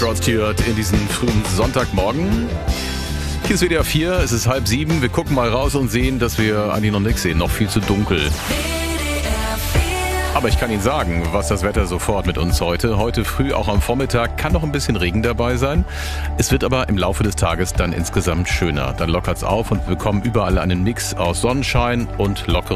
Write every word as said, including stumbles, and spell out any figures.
Rod Stewart in diesen frühen Sonntagmorgen. Hier ist W D R vier, es ist halb sieben. Wir gucken mal raus und sehen, dass wir eigentlich noch nichts sehen. Noch viel zu dunkel. Aber ich kann Ihnen sagen, was das Wetter sofort mit uns heute. Heute früh, auch am Vormittag, kann noch ein bisschen Regen dabei sein. Es wird aber im Laufe des Tages dann insgesamt schöner. Dann lockert's auf und wir bekommen überall einen Mix aus Sonnenschein und lockeren